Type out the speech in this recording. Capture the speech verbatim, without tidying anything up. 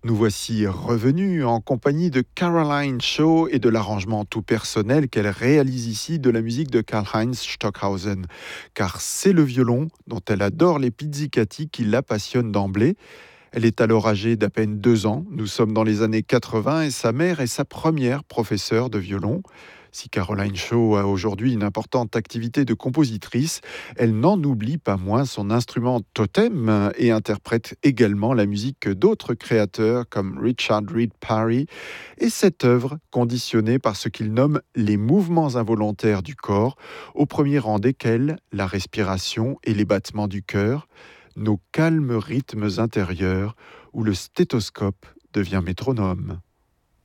Nous voici revenus en compagnie de Caroline Shaw et de l'arrangement tout personnel qu'elle réalise ici de la musique de Karlheinz Stockhausen. Car c'est le violon, dont elle adore les pizzicati, qui la passionne d'emblée. Elle est alors âgée d'à peine deux ans. Nous sommes dans les années quatre-vingts et sa mère est sa première professeure de violon. Si Caroline Shaw a aujourd'hui une importante activité de compositrice, elle n'en oublie pas moins son instrument totem et interprète également la musique d'autres créateurs comme Richard Reed Parry et cette œuvre conditionnée par ce qu'il nomme les mouvements involontaires du corps, au premier rang desquels la respiration et les battements du cœur, nos calmes rythmes intérieurs où le stéthoscope devient métronome.